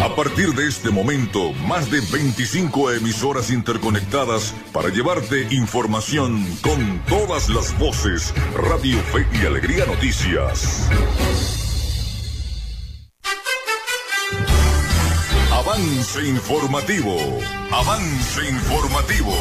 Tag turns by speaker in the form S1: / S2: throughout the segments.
S1: A partir de este momento, más de 25 emisoras interconectadas para llevarte información con todas las voces. Radio Fe y Alegría Noticias. Avance informativo. Avance informativo.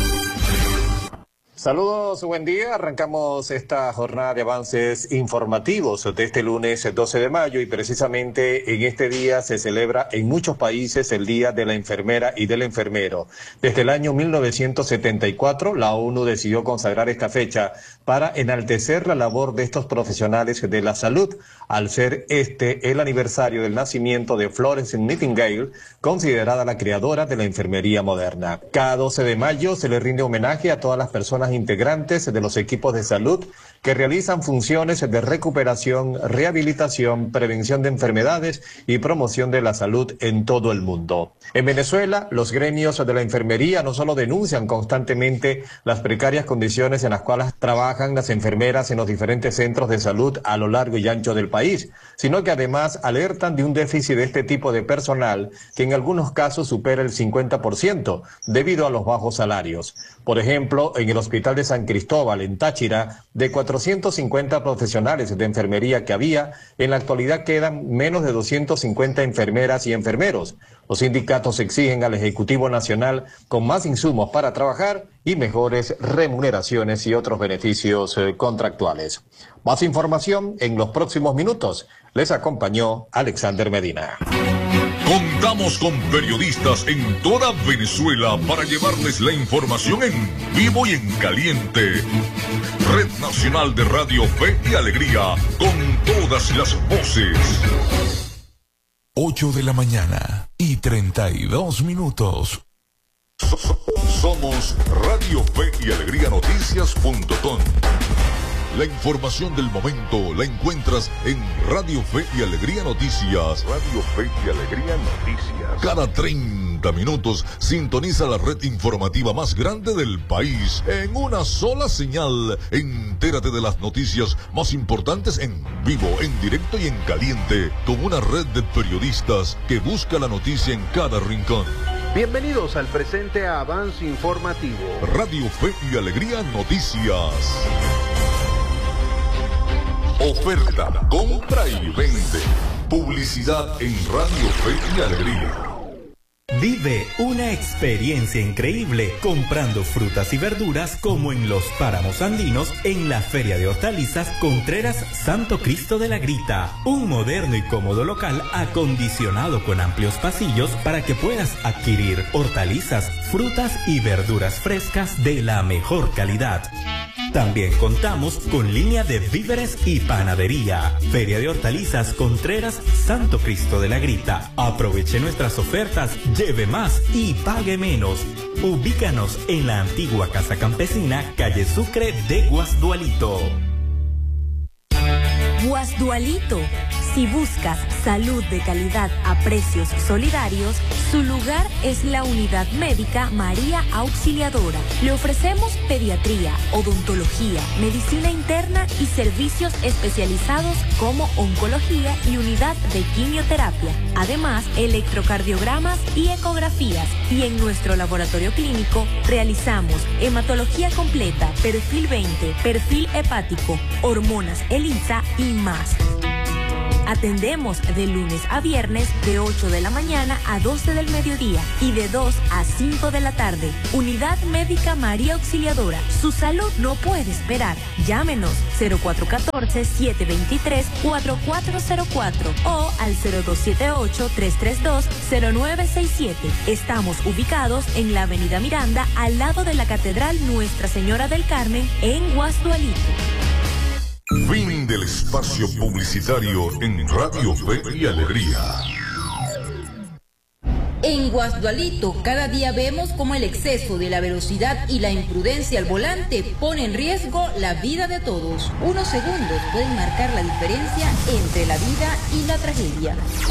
S2: Saludos, buen día. Arrancamos esta jornada de avances informativos de este lunes 12 de mayo y precisamente en este día se celebra en muchos países el Día de la Enfermera y del Enfermero. Desde el año 1974, la ONU decidió consagrar esta fecha para enaltecer la labor de estos profesionales de la salud, al ser este el aniversario del nacimiento de Florence Nightingale, considerada la creadora de la enfermería moderna. Cada 12 de mayo se le rinde homenaje a todas las personas integrantes de los equipos de salud que realizan funciones de recuperación, rehabilitación, prevención de enfermedades y promoción de la salud en todo el mundo. En Venezuela, los gremios de la enfermería no solo denuncian constantemente las precarias condiciones en las cuales trabajan las enfermeras en los diferentes centros de salud a lo largo y ancho del país, sino que además alertan de un déficit de este tipo de personal que en algunos casos supera el 50% debido a los bajos salarios. Por ejemplo, en el Hospital de San Cristóbal, en Táchira, de 450 profesionales de enfermería que había, en la actualidad quedan menos de 250 enfermeras y enfermeros. Los sindicatos exigen al Ejecutivo Nacional con más insumos para trabajar y mejores remuneraciones y otros beneficios contractuales. Más información en los próximos minutos. Les acompañó Alexander Medina.
S1: Contamos con periodistas en toda Venezuela para llevarles la información en vivo y en caliente. Red Nacional de Radio Fe y Alegría, con todas las voces.
S3: 8 de la mañana y 32 minutos.
S1: Somos Radio Fe y Alegría Noticias.com. La información del momento la encuentras en Radio Fe y Alegría Noticias. Radio Fe y Alegría Noticias. Cada 30 minutos sintoniza la red informativa más grande del país en una sola señal. Entérate de las noticias más importantes en vivo, en directo y en caliente, con una red de periodistas que busca la noticia en cada rincón.
S4: Bienvenidos al presente avance informativo.
S1: Radio Fe y Alegría Noticias. Oferta, compra y vende. Publicidad en Radio Fe y Alegría.
S5: Vive una experiencia increíble comprando frutas y verduras como en los páramos andinos en la Feria de Hortalizas Contreras Santo Cristo de la Grita. Un moderno y cómodo local acondicionado con amplios pasillos para que puedas adquirir hortalizas, frutas y verduras frescas de la mejor calidad. También contamos con línea de víveres y panadería. Feria de Hortalizas Contreras Santo Cristo de la Grita. Aproveche nuestras ofertas, lleve más y pague menos. Ubícanos en la antigua Casa Campesina, calle Sucre de Guasdualito.
S6: Guasdualito. Si buscas salud de calidad a precios solidarios, su lugar es la Unidad Médica María Auxiliadora. Le ofrecemos pediatría, odontología, medicina interna y servicios especializados como oncología y unidad de quimioterapia. Además, electrocardiogramas y ecografías. Y en nuestro laboratorio clínico realizamos hematología completa, perfil 20, perfil hepático, hormonas ELISA y más. Atendemos de lunes a viernes de 8 de la mañana a 12 del mediodía y de 2 a 5 de la tarde. Unidad Médica María Auxiliadora. Su salud no puede esperar. Llámenos 0414-723-4404 o al 0278-332-0967. Estamos ubicados en la Avenida Miranda, al lado de la Catedral Nuestra Señora del Carmen, en Guasdualito.
S1: Fin del espacio publicitario en Radio Fe y Alegría.
S7: En Guasdualito, cada día vemos cómo el exceso de la velocidad y la imprudencia al volante pone en riesgo la vida de todos. Unos segundos pueden marcar la diferencia entre la vida y la tragedia.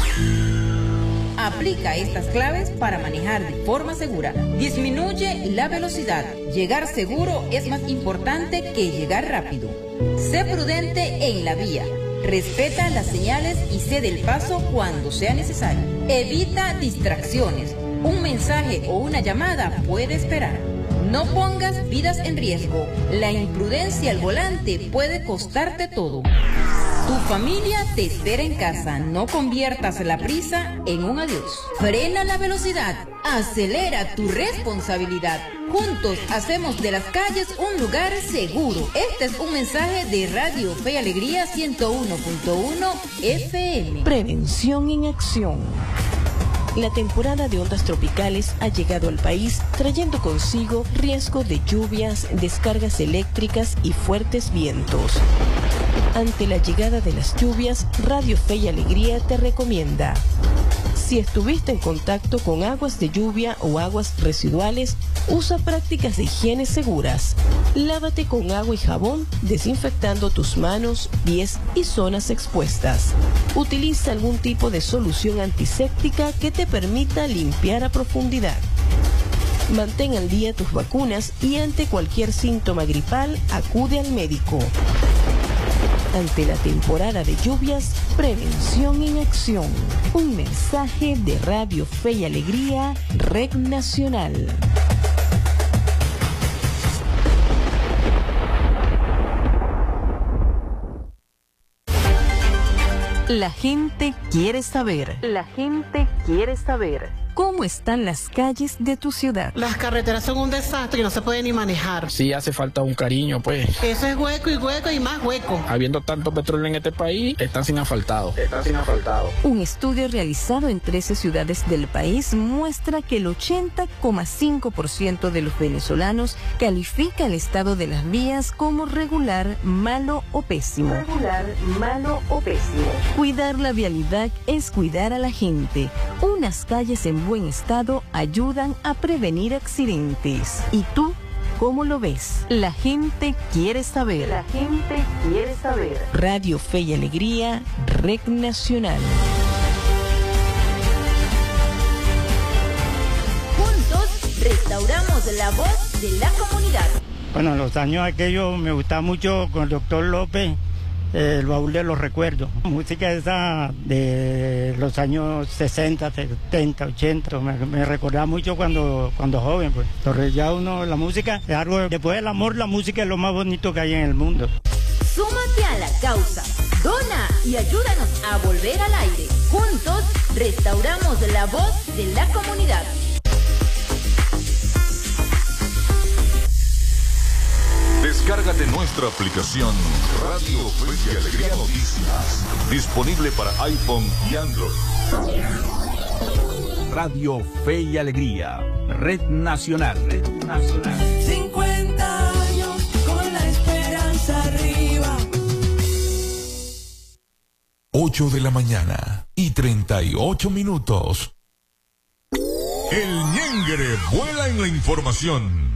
S7: Aplica estas claves para manejar de forma segura. Disminuye la velocidad. Llegar seguro es más importante que llegar rápido. Sé prudente en la vía. Respeta las señales y cede el paso cuando sea necesario. Evita distracciones. Un mensaje o una llamada puede esperar. No pongas vidas en riesgo. La imprudencia al volante puede costarte todo. Tu familia te espera en casa. No conviertas la prisa en un adiós. Frena la velocidad. Acelera tu responsabilidad. Juntos hacemos de las calles un lugar seguro. Este es un mensaje de Radio Fe y Alegría 101.1 FM.
S8: Prevención en acción. La temporada de ondas tropicales ha llegado al país trayendo consigo riesgo de lluvias, descargas eléctricas y fuertes vientos. Ante la llegada de las lluvias, Radio Fe y Alegría te recomienda: si estuviste en contacto con aguas de lluvia o aguas residuales, usa prácticas de higiene seguras. Lávate con agua y jabón, desinfectando tus manos, pies y zonas expuestas. Utiliza algún tipo de solución antiséptica que te permita limpiar a profundidad. Mantén al día tus vacunas y ante cualquier síntoma gripal, acude al médico. Ante la temporada de lluvias, prevención en acción. Un mensaje de Radio Fe y Alegría, Red Nacional. La gente quiere saber. La gente quiere saber. ¿Cómo están las calles de tu ciudad?
S9: Las carreteras son un desastre y no se puede ni manejar.
S10: Sí, hace falta un cariño, pues.
S9: Eso es hueco y más hueco.
S10: Habiendo tanto petróleo en este país, están sin asfaltado.
S8: Un estudio realizado en 13 ciudades del país muestra que el 80,5% de los venezolanos califica el estado de las vías como regular, malo o pésimo. Cuidar la vialidad es cuidar a la gente. Unas calles en buen estado ayudan a prevenir accidentes. ¿Y tú cómo lo ves? La gente quiere saber. La gente quiere saber. Radio Fe y Alegría, Red Nacional.
S7: Juntos restauramos la voz de la comunidad.
S11: Bueno, los años aquellos me gustaba mucho con el doctor López. El baúl de los recuerdos. Música esa de los años 60, 70, 80. Me recordaba mucho cuando joven, pues. Entonces ya la música es algo, después del amor, la música es lo más bonito que hay en el mundo.
S7: Súmate a la causa, dona y ayúdanos a volver al aire. Juntos restauramos la voz de la comunidad.
S1: Descárgate nuestra aplicación Radio Fe y Alegría Noticias, disponible para iPhone y Android.
S5: Radio Fe y Alegría, Red Nacional.
S12: 50 años con la esperanza arriba.
S3: 8 de la mañana y 38 minutos.
S1: El ñengre vuela en la información.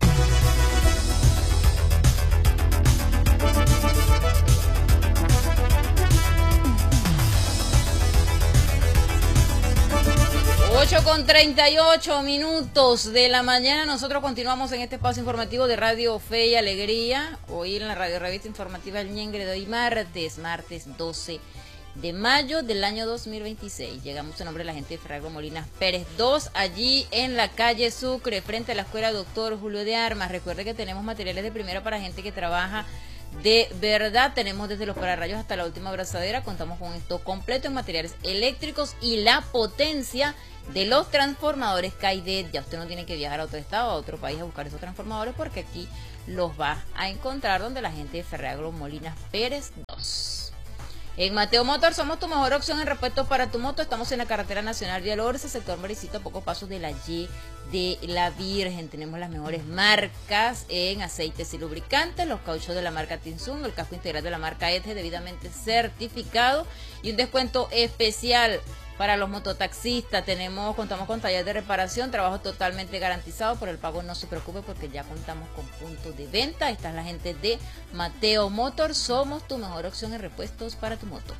S7: Con 38 minutos de la mañana, nosotros continuamos en este espacio informativo de Radio Fe y Alegría. Hoy en la radio revista informativa El Ñengre de hoy, martes 12 de mayo del año 2026. Llegamos en nombre de la gente de Ferragro Molinas Pérez 2, allí en la calle Sucre, frente a la escuela Doctor Julio de Armas. Recuerde que tenemos materiales de primera para gente que trabaja de verdad. Tenemos desde los pararrayos hasta la última abrazadera. Contamos con esto completo en materiales eléctricos y la potencia de los transformadores CAIDET. Ya usted no tiene que viajar a otro estado, a otro país a buscar esos transformadores, porque aquí los va a encontrar donde la gente de Ferragro Molinas Pérez 2. En Mateo Motor somos tu mejor opción en repuestos para tu moto. Estamos en la carretera nacional de Alorce, sector Maricito, a pocos pasos de la Y de la Virgen. Tenemos las mejores marcas en aceites y lubricantes, los cauchos de la marca Tinsun, el casco integral de la marca ETGE debidamente certificado y un descuento especial para los mototaxistas. Contamos con taller de reparación, trabajo totalmente garantizado. Por el pago no se preocupe porque ya contamos con puntos de venta. Esta es la gente de Mateo Motor. Somos tu mejor opción en repuestos para tu moto.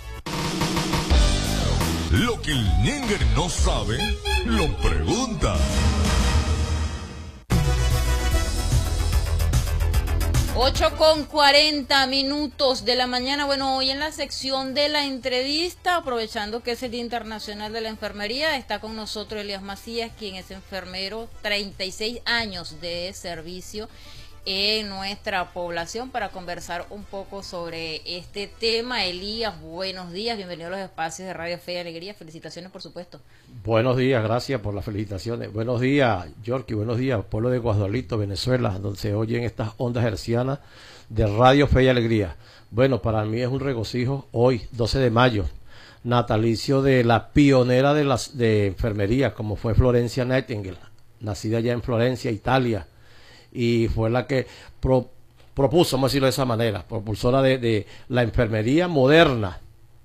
S1: Lo que el ñengre no sabe, lo pregunta.
S7: 8:40 de la mañana. Bueno, hoy en la sección de la entrevista, aprovechando que es el Día Internacional de la Enfermería, está con nosotros Elías Macías, quien es enfermero, 36 años de servicio en nuestra población, para conversar un poco sobre este tema. Elías, buenos días, bienvenido a los espacios de Radio Fe y Alegría. Felicitaciones, por supuesto.
S13: Buenos días, gracias por las felicitaciones. Buenos días, Yorkie, buenos días, pueblo de Guasdualito, Venezuela, donde se oyen estas ondas hercianas de Radio Fe y Alegría. Bueno, para mí es un regocijo hoy, 12 de mayo, natalicio de la pionera de enfermería, como fue Florencia Nightingale, nacida ya en Florencia, Italia, y fue la que propuso, vamos a decirlo de esa manera, propulsora de la enfermería moderna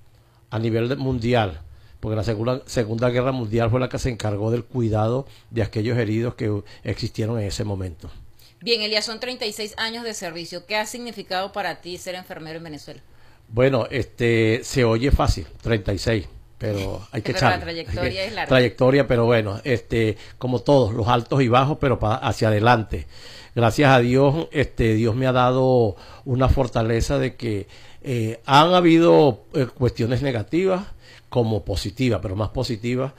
S13: a nivel mundial, porque la Segunda Guerra Mundial fue la que se encargó del cuidado de aquellos heridos que existieron en ese momento.
S7: Bien, Elías, son 36 años de servicio. ¿Qué ha significado para ti ser enfermero en Venezuela?
S13: Bueno, se oye fácil, 36. Pero hay que echar.
S7: La trayectoria es larga.
S13: Trayectoria, pero bueno, como todos, los altos y bajos, pero hacia adelante. Gracias a Dios, Dios me ha dado una fortaleza de que han habido cuestiones negativas como positivas, pero más positivas.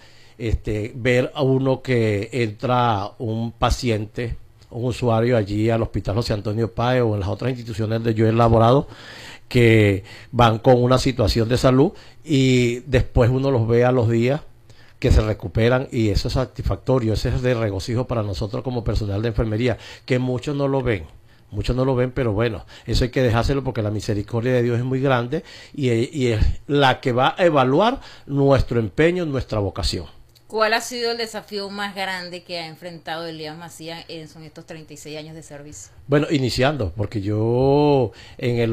S13: Ver a uno que entra un paciente, un usuario allí al Hospital José Antonio Páez o en las otras instituciones donde yo he elaborado, que van con una situación de salud y después uno los ve a los días que se recuperan, y eso es satisfactorio, eso es de regocijo para nosotros como personal de enfermería, que muchos no lo ven, pero bueno, eso hay que dejárselo porque la misericordia de Dios es muy grande y es la que va a evaluar nuestro empeño, nuestra vocación.
S7: ¿Cuál ha sido el desafío más grande que ha enfrentado Elías Macías en estos 36 años de servicio?
S13: Bueno, iniciando, porque yo en el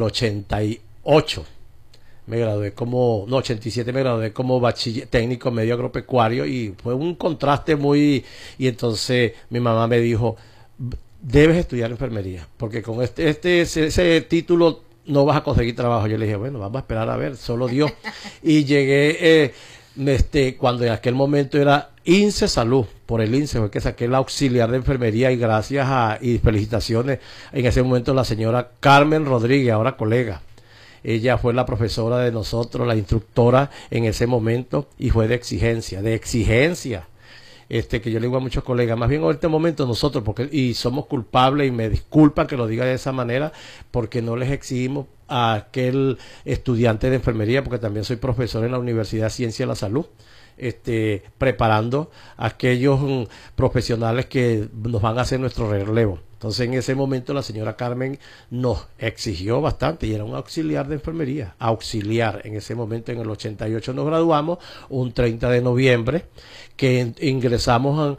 S13: 88 me gradué 87 me gradué como bachiller técnico medio agropecuario, y fue un contraste y entonces mi mamá me dijo, debes estudiar enfermería, porque con ese título no vas a conseguir trabajo. Yo le dije, bueno, vamos a esperar a ver, solo Dios. Y llegué... cuando en aquel momento era INSE Salud, por el INSE fue que saqué la auxiliar de enfermería, y gracias y felicitaciones en ese momento la señora Carmen Rodríguez, ahora colega. Ella fue la profesora de nosotros, la instructora en ese momento, y fue de exigencia, que yo le digo a muchos colegas, más bien en este momento nosotros, y somos culpables, y me disculpan que lo diga de esa manera, porque no les exigimos a aquel estudiante de enfermería, porque también soy profesor en la Universidad de Ciencia de la Salud, preparando a aquellos profesionales que nos van a hacer nuestro relevo. Entonces en ese momento la señora Carmen nos exigió bastante, y era un auxiliar de enfermería, en ese momento en el 88 nos graduamos, un 30 de noviembre, que ingresamos a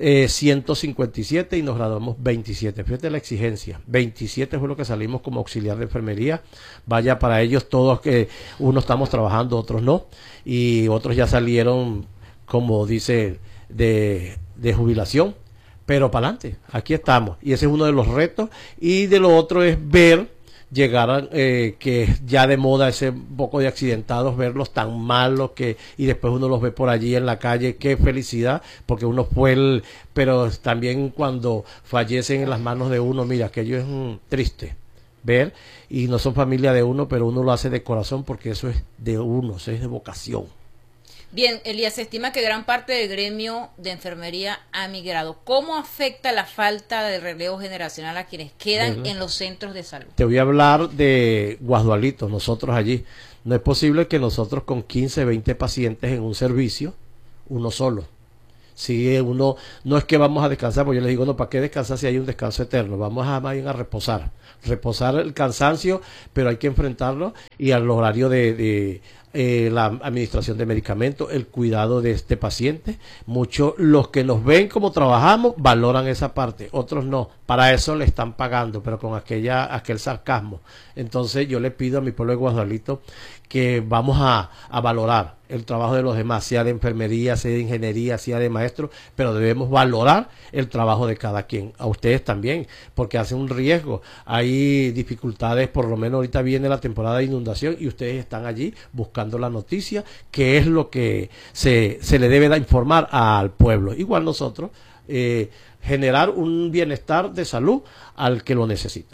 S13: 157 y nos graduamos 27. Fíjate la exigencia, 27 fue lo que salimos como auxiliar de enfermería. Vaya, para ellos todos, que unos estamos trabajando, otros no, y otros ya salieron, como dice, de jubilación, pero para adelante, aquí estamos, y ese es uno de los retos. Y de lo otro es ver llegar que ya de moda ese poco de accidentados, verlos tan malos y después uno los ve por allí en la calle. Qué felicidad, porque uno fue pero también cuando fallecen en las manos de uno, mira, aquello es triste ver, y no son familia de uno, pero uno lo hace de corazón, porque eso es de uno, eso es de vocación.
S7: Bien, Elías, se estima que gran parte del gremio de enfermería ha migrado. ¿Cómo afecta la falta de relevo generacional a quienes quedan en los centros de salud? Te
S13: voy a hablar de Guasdualito, nosotros allí. No es posible que nosotros con 15, 20 pacientes en un servicio, uno solo. Si uno, no es que vamos a descansar, porque yo les digo, no, ¿para qué descansar si hay un descanso eterno? Vamos a más bien a reposar el cansancio, pero hay que enfrentarlo, y al horario de la administración de medicamentos, el cuidado de este paciente. Muchos, los que nos ven como trabajamos, valoran esa parte, otros no, para eso le están pagando, pero con aquel sarcasmo. Entonces yo le pido a mi pueblo de Guasdualito que vamos a valorar el trabajo de los demás, sea de enfermería, sea de ingeniería, sea de maestro, pero debemos valorar el trabajo de cada quien. A ustedes también, porque hacen un riesgo. Hay dificultades, por lo menos ahorita viene la temporada de inundación, y ustedes están allí buscando la noticia, que es lo que se le debe de informar al pueblo. Igual nosotros, generar un bienestar de salud al que lo necesita.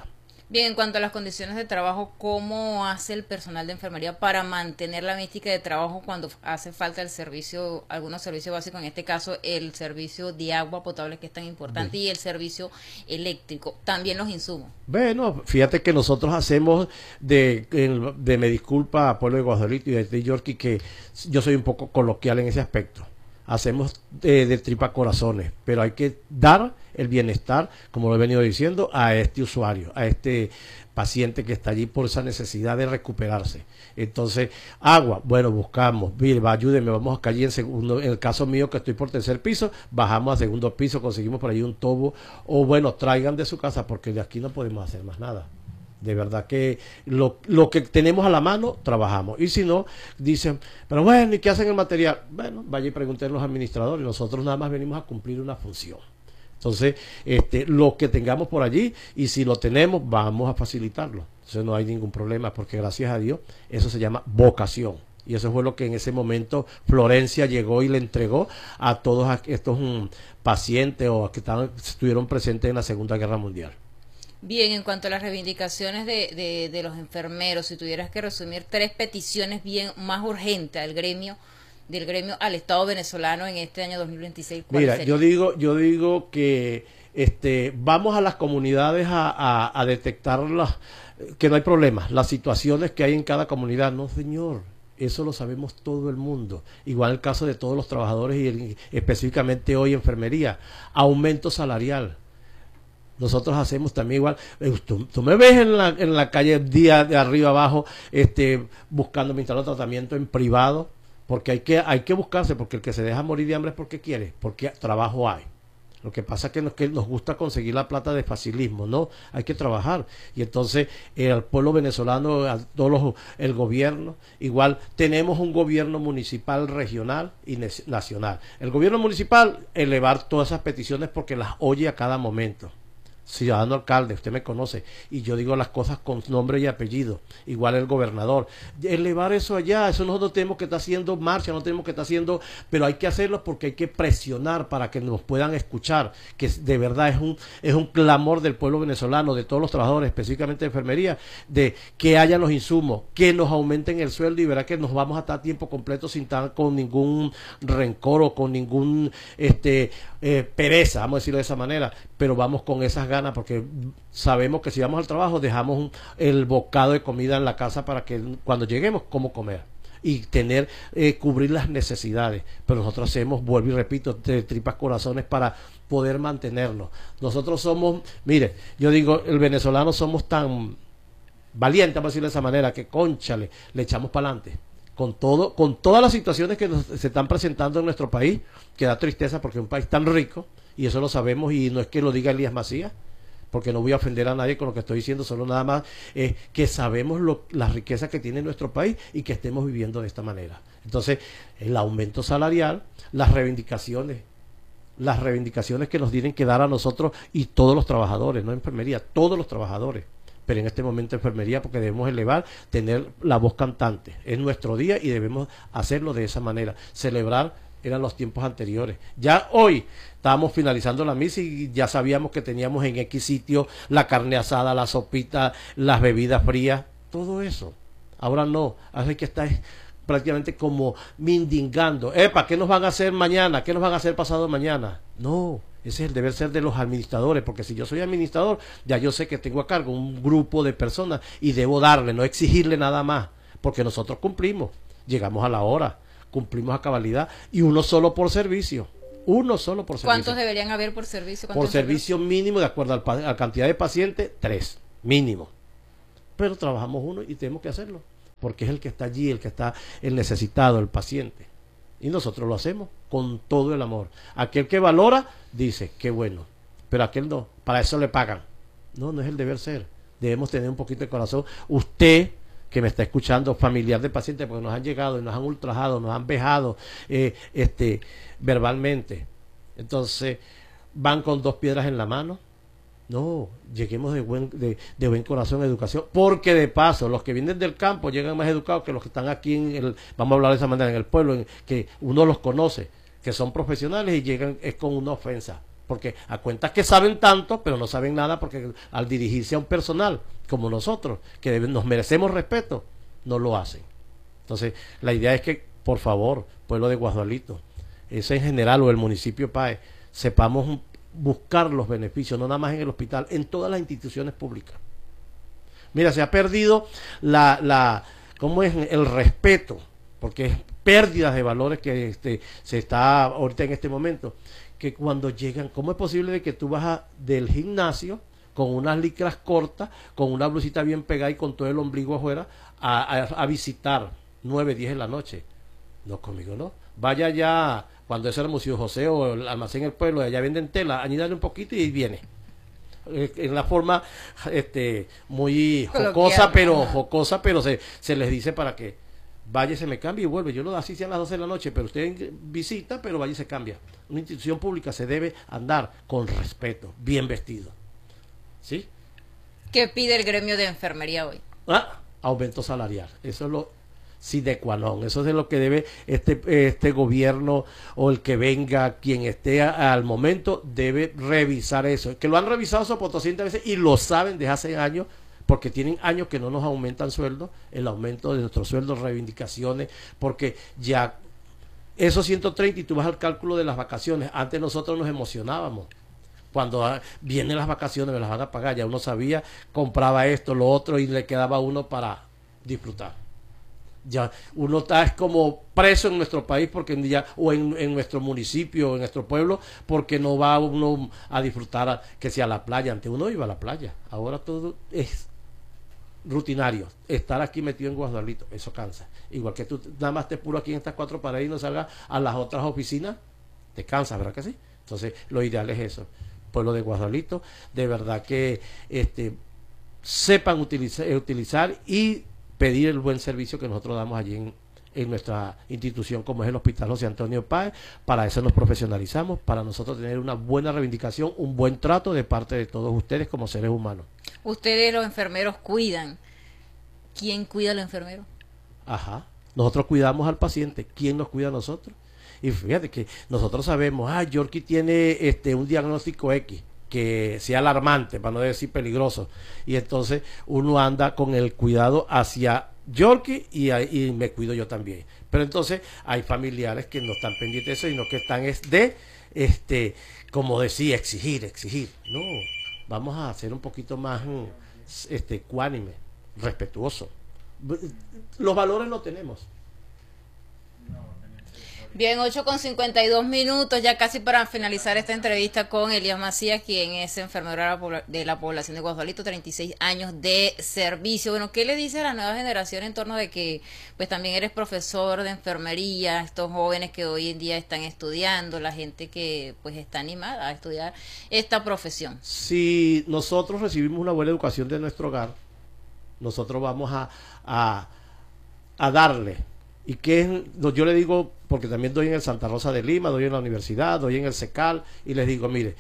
S7: Bien, en cuanto a las condiciones de trabajo, ¿cómo hace el personal de enfermería para mantener la mística de trabajo cuando hace falta el servicio, algunos servicios básicos, en este caso el servicio de agua potable que es tan importante y el servicio eléctrico, también los insumos?
S13: Bueno, fíjate que nosotros hacemos me disculpa Pueblo de Guadalito y de Yorkie, que yo soy un poco coloquial en ese aspecto. Hacemos de tripa corazones, pero hay que dar el bienestar, como lo he venido diciendo, a este usuario, a este paciente que está allí por esa necesidad de recuperarse. Entonces, agua, bueno, buscamos, mire, ayúdenme, vamos acá allí en segundo, en el caso mío que estoy por tercer piso, bajamos a segundo piso, conseguimos por allí un tobo, o bueno, traigan de su casa, porque de aquí no podemos hacer más nada. De verdad que lo que tenemos a la mano, trabajamos. Y si no, dicen, pero bueno, ¿y qué hacen el material? Bueno, vaya y pregunten a los administradores. Nosotros nada más venimos a cumplir una función. Entonces, lo que tengamos por allí, y si lo tenemos, vamos a facilitarlo. Entonces no hay ningún problema, porque gracias a Dios, eso se llama vocación. Y eso fue lo que en ese momento Florencia llegó y le entregó a todos estos pacientes o que estuvieron presentes en la Segunda Guerra Mundial.
S7: Bien, en cuanto a las reivindicaciones de los enfermeros, si tuvieras que resumir 3 peticiones bien más urgentes del gremio al Estado venezolano en este año 2026, ¿cuáles serían?
S13: Yo digo que vamos a las comunidades a detectar que no hay problemas, las situaciones que hay en cada comunidad. No, señor, eso lo sabemos todo el mundo. Igual el caso de todos los trabajadores y específicamente hoy enfermería, aumento salarial. Nosotros hacemos también igual. Tú me ves en la calle día de arriba abajo, buscando instalar tratamiento en privado, porque hay que buscarse, porque el que se deja morir de hambre es porque quiere, porque trabajo hay. Lo que pasa es que nos gusta conseguir la plata de facilismo, ¿no? Hay que trabajar. Y entonces al pueblo venezolano, el gobierno, igual tenemos un gobierno municipal, regional y nacional. El gobierno municipal, elevar todas esas peticiones porque las oye a cada momento. Ciudadano alcalde, usted me conoce, y yo digo las cosas con nombre y apellido, igual el gobernador, elevar eso allá, eso nosotros tenemos que estar haciendo marcha, no tenemos que estar haciendo, pero hay que hacerlo porque hay que presionar para que nos puedan escuchar, que de verdad es un clamor del pueblo venezolano, de todos los trabajadores, específicamente de enfermería, de que haya los insumos, que nos aumenten el sueldo, y verá que nos vamos a estar a tiempo completo sin estar con ningún rencor o con ningún pereza, vamos a decirlo de esa manera, pero vamos con esas ganas, porque sabemos que si vamos al trabajo dejamos el bocado de comida en la casa para que cuando lleguemos, cómo comer y cubrir las necesidades. Pero nosotros hacemos, vuelvo y repito, de tripas corazones para poder mantenernos. Nosotros somos, mire, yo digo, el venezolano somos tan valientes, vamos a decirlo de esa manera, que cónchale, le echamos para adelante. Con todas las situaciones que se están presentando en nuestro país, que da tristeza porque es un país tan rico, y eso lo sabemos, y no es que lo diga Elías Macías, porque no voy a ofender a nadie con lo que estoy diciendo, solo nada más que sabemos las riquezas que tiene nuestro país y que estemos viviendo de esta manera. Entonces, el aumento salarial, las reivindicaciones que nos tienen que dar a nosotros y todos los trabajadores, no enfermería, todos los trabajadores. Pero en este momento enfermería, porque debemos tener la voz cantante. Es nuestro día y debemos hacerlo de esa manera. Celebrar eran los tiempos anteriores. Ya hoy estábamos finalizando la misa y ya sabíamos que teníamos en X sitio la carne asada, la sopita, las bebidas frías, todo eso. Ahora no, ahora hay que estar prácticamente como mindingando. ¿Qué nos van a hacer mañana? ¿Qué nos van a hacer pasado mañana? No. Ese es el deber ser de los administradores, porque si yo soy administrador, ya yo sé que tengo a cargo un grupo de personas y debo darle, no exigirle nada más, porque nosotros cumplimos, llegamos a la hora, cumplimos a cabalidad, y uno solo por servicio.
S7: ¿Cuántos deberían haber por servicio?
S13: Por servicio mínimo, de acuerdo a la cantidad de pacientes, 3, mínimo. Pero trabajamos uno y tenemos que hacerlo, porque es el que está allí, el que está el necesitado, el paciente. Y nosotros lo hacemos con todo el amor. Aquel que valora, dice, qué bueno. Pero aquel no, para eso le pagan. No, no es el deber ser. Debemos tener un poquito de corazón. Usted, que me está escuchando, familiar de pacientes, porque nos han llegado y nos han ultrajado, nos han vejado verbalmente. Entonces, van con 2 piedras en la mano. No, lleguemos de buen corazón, educación, porque de paso los que vienen del campo llegan más educados que los que están aquí vamos a hablar de esa manera, en el pueblo, que uno los conoce, que son profesionales y llegan es con una ofensa. porque a cuentas que saben tanto, pero no saben nada, porque al dirigirse a un personal como nosotros, que nos merecemos respeto, no lo hacen. Entonces, la idea es que, por favor, pueblo de Guadualito, eso en general, o el municipio Páez, sepamos buscar los beneficios, no nada más en el hospital, en todas las instituciones públicas. Mira, se ha perdido ¿cómo es? El respeto, porque es pérdidas de valores que se está ahorita en este momento, que cuando llegan, ¿cómo es posible de que tú vas del gimnasio con unas licras cortas, con una blusita bien pegada y con todo el ombligo afuera, a visitar 9, 10 de la noche? No, conmigo no. Vaya ya, cuando es el Museo José o el Almacén El Pueblo, allá venden tela, añadirle un poquito y viene. En la forma muy jocosa, pero se les dice para que vaya, se me cambie y vuelve. Yo lo así sea a las 12 de la noche, pero usted visita, pero vaya y se cambia. Una institución pública se debe andar con respeto, bien vestido. ¿Sí?
S7: ¿Qué pide el gremio de enfermería hoy?
S13: Aumento salarial. Eso es lo sine qua non. Eso es lo que debe este gobierno o el que venga, quien esté al momento, debe revisar eso. Que lo han revisado por 200 veces y lo saben desde hace años, porque tienen años que no nos aumentan sueldos, el aumento de nuestros sueldos, reivindicaciones, porque ya esos 130 y tú vas al cálculo de las vacaciones. Antes nosotros nos emocionábamos. Cuando vienen las vacaciones me las van a pagar, ya uno sabía, compraba esto, lo otro y le quedaba a uno para disfrutar. Ya uno está como preso en nuestro país porque ya, o en nuestro municipio, en nuestro pueblo, porque no va uno a disfrutar que sea la playa. Antes uno iba a la playa, ahora todo es rutinario. Estar aquí metido en Guadualito, eso cansa. Igual que tú nada más te puro aquí en estas 4 paredes y no salgas a las otras oficinas, te cansa, ¿verdad que sí? Entonces lo ideal es eso. Pueblo de Guadualito, de verdad que sepan utilizar y pedir el buen servicio que nosotros damos allí en nuestra institución, como es el Hospital José Antonio Páez. Para eso nos profesionalizamos, para nosotros tener una buena reivindicación, un buen trato de parte de todos ustedes como seres humanos.
S7: Ustedes los enfermeros cuidan. ¿Quién cuida a los enfermeros?
S13: Nosotros cuidamos al paciente. ¿Quién nos cuida a nosotros? Y fíjate que nosotros sabemos, Yorkie tiene un diagnóstico X, que sea alarmante, para no decir peligroso, y entonces uno anda con el cuidado hacia Yorkie y me cuido yo también. Pero entonces hay familiares que no están pendientes de eso, sino que están como decía, exigir. No, vamos a ser un poquito más ecuánime, respetuoso. Los valores los tenemos.
S7: Bien, 8:52, ya casi para finalizar esta entrevista con Elías Macías, quien es enfermero de la población de Guadualito, 36 años de servicio. Bueno, ¿qué le dice a la nueva generación en torno de que pues también eres profesor de enfermería, estos jóvenes que hoy en día están estudiando, la gente que pues está animada a estudiar esta profesión?
S13: Si nosotros recibimos una buena educación de nuestro hogar, nosotros vamos a darle. Y que yo le digo, porque también doy en el Santa Rosa de Lima, doy en la universidad, doy en el SECAL, y les digo, mire,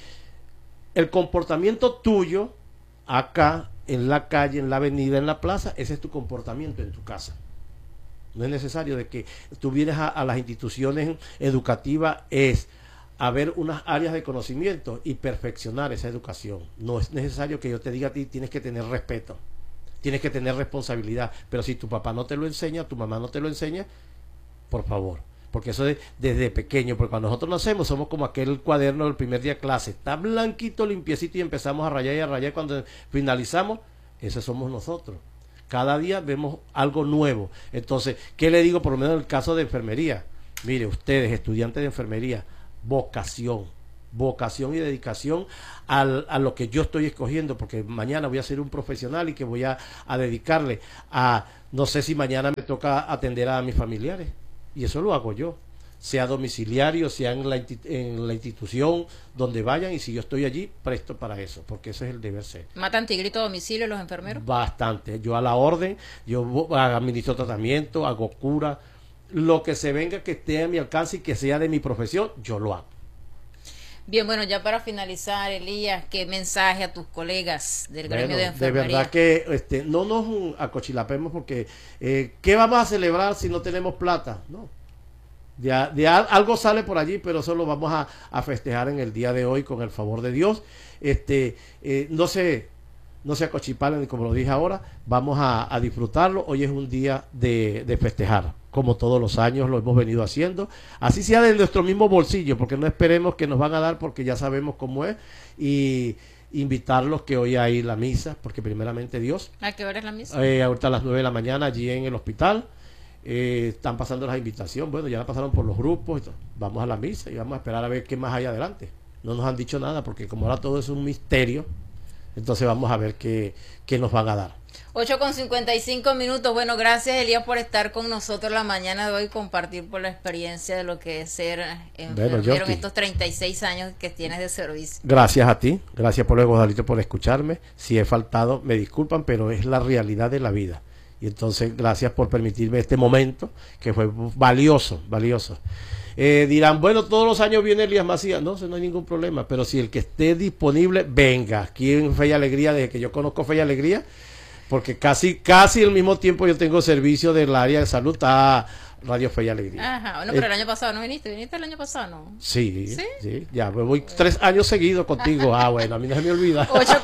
S13: el comportamiento tuyo acá, en la calle, en la avenida, en la plaza, ese es tu comportamiento en tu casa. No es necesario de que tú vienes a las instituciones educativas, es a ver unas áreas de conocimiento y perfeccionar esa educación. No es necesario que yo te diga a ti, tienes que tener respeto. Tienes que tener responsabilidad, pero si tu papá no te lo enseña, tu mamá no te lo enseña, por favor, porque eso es desde pequeño, porque cuando nosotros nacemos somos como aquel cuaderno del primer día de clase, está blanquito, limpiecito y empezamos a rayar, cuando finalizamos, ese somos nosotros. Cada día vemos algo nuevo. Entonces, ¿qué le digo por lo menos en el caso de enfermería? Mire, ustedes, estudiantes de enfermería, vocación y dedicación a lo que yo estoy escogiendo, porque mañana voy a ser un profesional y que voy a dedicarle no sé si mañana me toca atender a mis familiares, y eso lo hago yo, sea domiciliario, sea en la institución donde vayan, y si yo estoy allí, presto para eso, porque ese es el deber ser.
S7: ¿Matan tigrito a domicilio los enfermeros?
S13: Bastante, yo a la orden, yo administro tratamiento, hago cura, lo que se venga que esté a mi alcance y que sea de mi profesión, yo lo hago.
S7: Bien, bueno, ya para finalizar, Elías, ¿qué mensaje a tus colegas del gremio de enfermería?
S13: De verdad que no nos acochilapemos porque ¿qué vamos a celebrar si no tenemos plata? No, Algo sale por allí, pero eso lo vamos a festejar en el día de hoy con el favor de Dios. No se acochipalen, como lo dije ahora, vamos a disfrutarlo. Hoy es un día de festejar, como todos los años lo hemos venido haciendo, así sea de nuestro mismo bolsillo, porque no esperemos que nos van a dar, porque ya sabemos cómo es, y invitarlos que hoy hay la misa, porque primeramente Dios.
S14: ¿A qué hora es la misa?
S13: Ahorita a las 9 de la mañana allí en el hospital. Están pasando las invitaciones, bueno, ya pasaron por los grupos, vamos a la misa y vamos a esperar a ver qué más hay adelante. No nos han dicho nada, porque como ahora todo es un misterio, entonces vamos a ver qué nos van a dar.
S14: 8:55. Bueno, gracias, Elías, por estar con nosotros la mañana de hoy, compartir por la experiencia de lo que es ser enfermero en estos 36 años que tienes de servicio.
S13: Gracias a ti, gracias por Guadalito por escucharme. Si he faltado, me disculpan, pero es la realidad de la vida. Y entonces, gracias por permitirme este momento, que fue valioso. Dirán, bueno, todos los años viene Elías Macías. No, no hay ningún problema, pero si el que esté disponible, venga. Aquí en Fe y Alegría, desde que yo conozco Fe y Alegría, porque casi al mismo tiempo yo tengo servicio del área de salud a Radio Fe y Alegría.
S14: Ajá, bueno, pero el año pasado no viniste el año pasado, ¿no?
S13: Sí, ya, pues voy 3 años seguidos contigo. Bueno, a mí no se me olvida.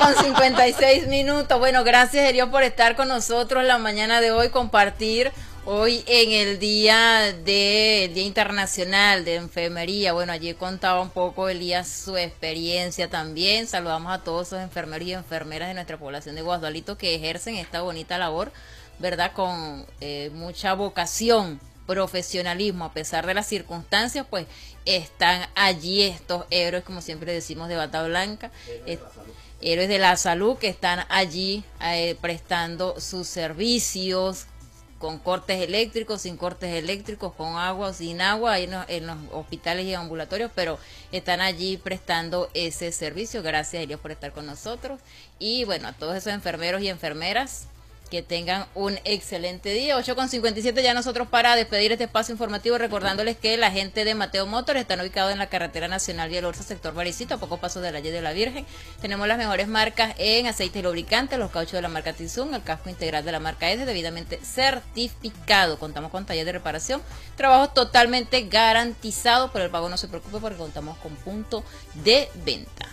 S14: 8:56. Bueno, gracias, Dios, por estar con nosotros la mañana de hoy, compartir hoy en el Día Internacional de Enfermería. Bueno, allí contaba un poco Elías su experiencia también. Saludamos a todos esos enfermeros y enfermeras de nuestra población de Guasdualito que ejercen esta bonita labor, ¿verdad? Con mucha vocación, profesionalismo, a pesar de las circunstancias, pues están allí estos héroes, como siempre decimos, de bata blanca, héroes de la salud, que están allí prestando sus servicios, con cortes eléctricos, sin cortes eléctricos, con agua o sin agua, en los hospitales y ambulatorios, pero están allí prestando ese servicio. Gracias, Elías, por estar con nosotros. Y bueno, a todos esos enfermeros y enfermeras, que tengan un excelente día. 8:57 ya nosotros para despedir este espacio informativo, recordándoles que la gente de Mateo Motors están ubicados en la carretera nacional Vía Lorza, sector Varecito, a pocos pasos de la Y de la Virgen. Tenemos las mejores marcas en aceites lubricantes, los cauchos de la marca Tizun, el casco integral de la marca EDE, debidamente certificado. Contamos con taller de reparación, trabajo totalmente garantizado, por el pago no se preocupe porque contamos con punto de venta.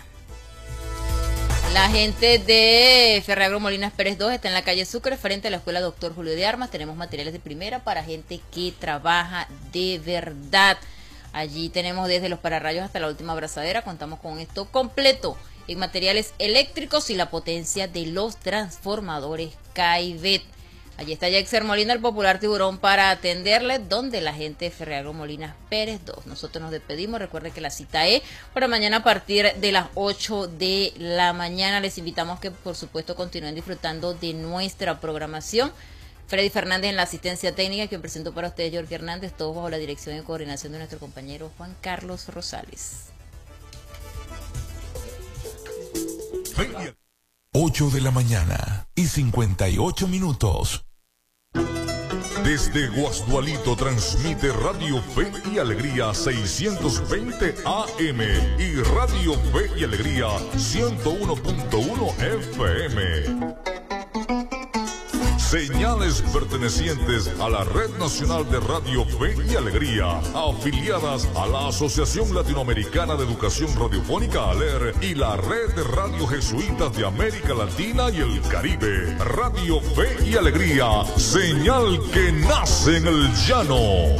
S14: La gente de Ferreagro Molinas Pérez 2 está en la calle Sucre, frente a la Escuela Doctor Julio de Armas. Tenemos materiales de primera para gente que trabaja de verdad. Allí tenemos desde los pararrayos hasta la última abrazadera. Contamos con esto completo en materiales eléctricos y la potencia de los transformadores Caivet. Allí está Jaxer Molina, el popular tiburón, para atenderle, donde la gente de Ferreagro Molinas Pérez 2. Nosotros nos despedimos. Recuerden que la cita es para mañana a partir de las 8 de la mañana. Les invitamos que, por supuesto, continúen disfrutando de nuestra programación. Freddy Fernández en la asistencia técnica, quien presentó para ustedes Jorge Hernández, todos bajo la dirección y coordinación de nuestro compañero Juan Carlos Rosales.
S3: 8 de la mañana y 58 minutos.
S1: Desde Guasdualito transmite Radio Fe y Alegría 620 AM y Radio Fe y Alegría 101.1 FM. Señales pertenecientes a la Red Nacional de Radio Fe y Alegría, afiliadas a la Asociación Latinoamericana de Educación Radiofónica ALER y la Red de Radio Jesuitas de América Latina y el Caribe. Radio Fe y Alegría, señal que nace en el llano.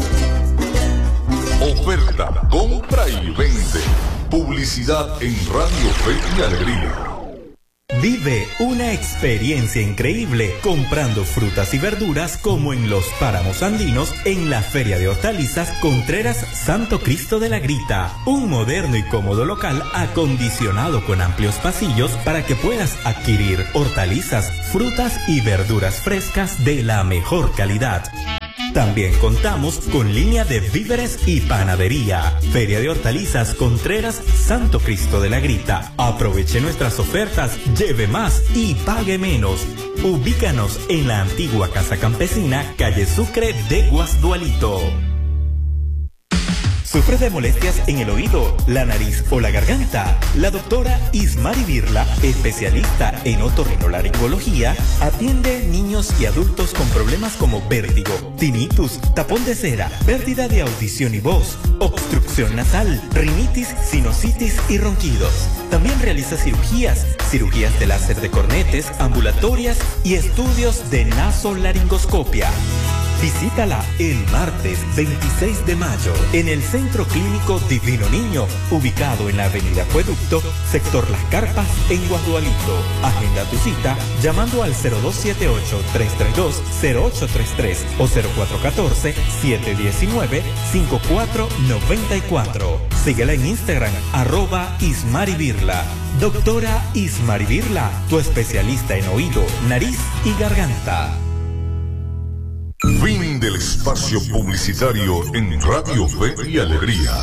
S1: Oferta, compra y vende. Publicidad en Radio Fe y Alegría.
S5: Vive una experiencia increíble comprando frutas y verduras como en los páramos andinos en la Feria de Hortalizas Contreras Santo Cristo de la Grita. Un moderno y cómodo local acondicionado con amplios pasillos para que puedas adquirir hortalizas, frutas y verduras frescas de la mejor calidad. También contamos con línea de víveres y panadería. Feria de Hortalizas Contreras Santo Cristo de la Grita. Aproveche nuestras ofertas, lleve más y pague menos. Ubícanos en la antigua Casa Campesina, calle Sucre de Guasdualito. ¿Sufres de molestias en el oído, la nariz o la garganta? La doctora Ismari Birla, especialista en otorrinolaringología, atiende niños y adultos con problemas como vértigo, tinnitus, tapón de cera, pérdida de audición y voz, obstrucción nasal, rinitis, sinusitis y ronquidos. También realiza cirugías de láser de cornetes, ambulatorias y estudios de nasolaringoscopia. Visítala el martes 26 de mayo en el Centro Clínico Divino Niño, ubicado en la Avenida Acueducto, sector Las Carpas, en Guadualito. Agenda tu cita llamando al 0278-332-0833 o 0414-719-5494. Síguela en Instagram, @IsmariBirla. Doctora Ismari Birla, tu especialista en oído, nariz y garganta.
S1: Fin del espacio publicitario en Radio Fe y Alegría.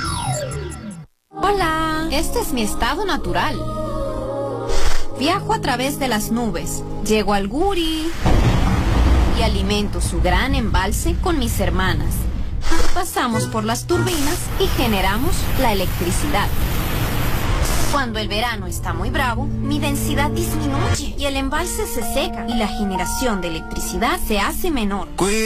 S15: Hola, este es mi estado natural. Viajo a través de las nubes, llego al Guri y alimento su gran embalse con mis hermanas. Pasamos por las turbinas y generamos la electricidad. Cuando el verano está muy bravo, mi densidad disminuye y el embalse se seca y la generación de electricidad se hace menor.